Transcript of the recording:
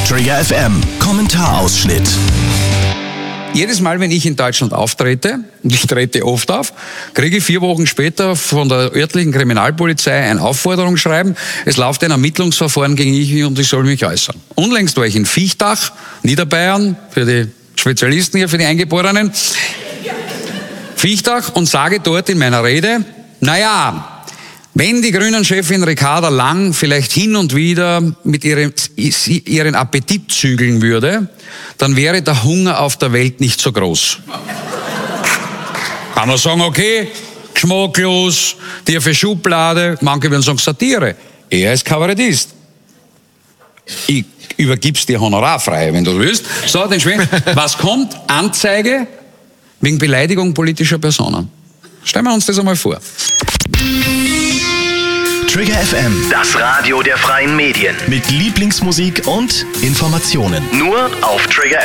Trigger FM Kommentarausschnitt. Jedes Mal, wenn ich in Deutschland auftrete, und ich trete oft auf, kriege ich 4 Wochen später von der örtlichen Kriminalpolizei ein Aufforderungsschreiben. Es läuft ein Ermittlungsverfahren gegen mich und ich soll mich äußern. Unlängst war ich in Viechtach, Niederbayern, für die Spezialisten hier, für die Eingeborenen. Viechtach, und sage dort in meiner Rede, naja, wenn die Grünen-Chefin Ricarda Lang vielleicht hin und wieder mit ihren Appetit zügeln würde, dann wäre der Hunger auf der Welt nicht so groß. Kann man sagen, okay, geschmacklos, tiefe Schublade, manche würden sagen Satire. Er ist Kabarettist. Ich übergib's dir honorarfrei, wenn du willst. So, den Schwenk. Was kommt? Anzeige wegen Beleidigung politischer Personen. Stellen wir uns das einmal vor. Trigger FM, Das Radio der freien Medien. mit Lieblingsmusik und Informationen. Nur auf Trigger